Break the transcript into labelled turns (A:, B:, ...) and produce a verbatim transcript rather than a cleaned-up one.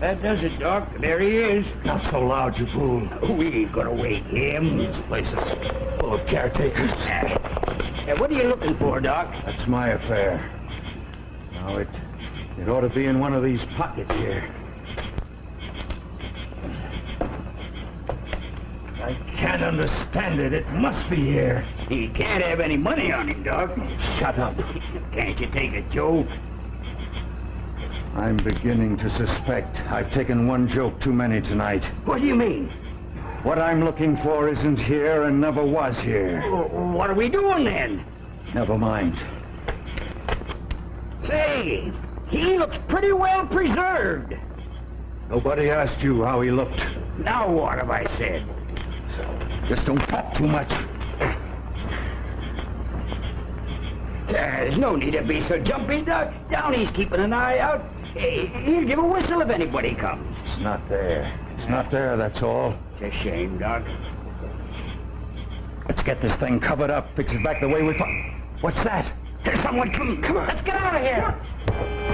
A: That does it, Doc. There he is.
B: Not so loud, you fool.
A: We ain't gonna wake him.
B: This place is full of caretakers.
A: Hey, what are you looking for, Doc?
B: That's my affair. Now, it, it ought to be in one of these pockets here. I can't understand it. It must be here.
A: He can't have any money on him, Doc.
B: Shut up.
A: Can't you take it, Joe?
B: I'm beginning to suspect I've taken one joke too many tonight.
A: What do you mean?
B: What I'm looking for isn't here and never was here.
A: Well, what are we doing then?
B: Never mind.
A: Say, he looks pretty well preserved.
B: Nobody asked you how he looked.
A: Now what have I said?
B: Just don't talk too much.
A: There's no need to be so jumpy, Doc. Downey's keeping an eye out. He'll give a whistle if anybody comes.
B: It's not there. It's not there, that's all.
A: It's a shame, Doc.
B: Let's get this thing covered up, fix it back the way we... What's that?
A: There's someone coming. Come on, let's get out of here.